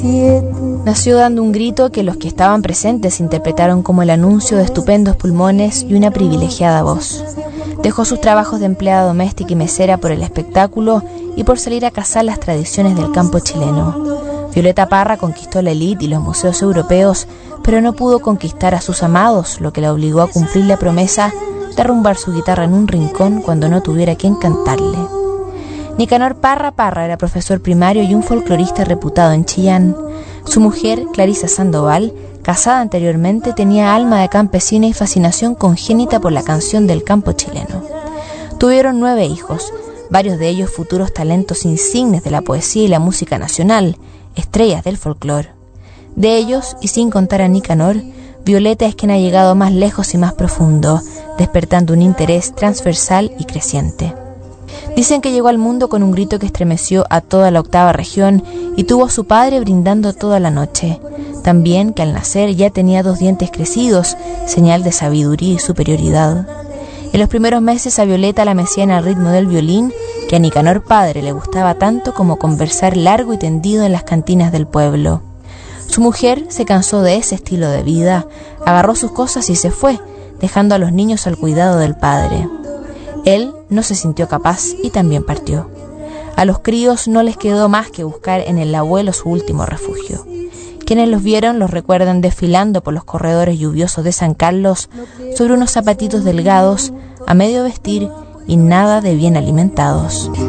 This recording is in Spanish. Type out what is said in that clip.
Nació dando un grito que los que estaban presentes interpretaron como el anuncio de estupendos pulmones y una privilegiada voz. Dejó sus trabajos de empleada doméstica y mesera por el espectáculo y por salir a cazar las tradiciones del campo chileno. Violeta Parra conquistó la élite y los museos europeos, pero no pudo conquistar a sus amados, lo que la obligó a cumplir la promesa de arrumbar su guitarra en un rincón cuando no tuviera quien cantarle. Nicanor Parra Parra era profesor primario y un folclorista reputado en Chillán. Su mujer, Clarisa Sandoval, casada anteriormente, tenía alma de campesina y fascinación congénita por la canción del campo chileno. Tuvieron 9 hijos, varios de ellos futuros talentos insignes de la poesía y la música nacional, estrellas del folclore. De ellos, y sin contar a Nicanor, Violeta es quien ha llegado más lejos y más profundo, despertando un interés transversal y creciente. Dicen que llegó al mundo con un grito que estremeció a toda la 8ª región y tuvo a su padre brindando toda la noche. También que al nacer ya tenía 2 dientes crecidos, señal de sabiduría y superioridad. En los primeros meses a Violeta la mecían al ritmo del violín, que a Nicanor padre le gustaba tanto como conversar largo y tendido en las cantinas del pueblo. Su mujer se cansó de ese estilo de vida, agarró sus cosas y se fue, dejando a los niños al cuidado del padre. Él no se sintió capaz y también partió. A los críos no les quedó más que buscar en el abuelo su último refugio. Quienes los vieron los recuerdan desfilando por los corredores lluviosos de San Carlos sobre unos zapatitos delgados, a medio vestir y nada de bien alimentados.